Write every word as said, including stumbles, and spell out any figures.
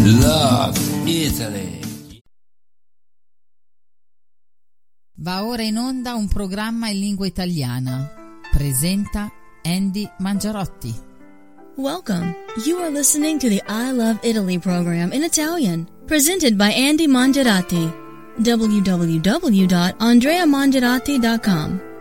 Love Italy. Va ora in onda un programma in lingua italiana. Presenta Andy Mangiarotti. Welcome. You are listening to the I Love Italy program in Italian, presented by Andy Mangiarotti. w w w dot andrea mangiarotti dot com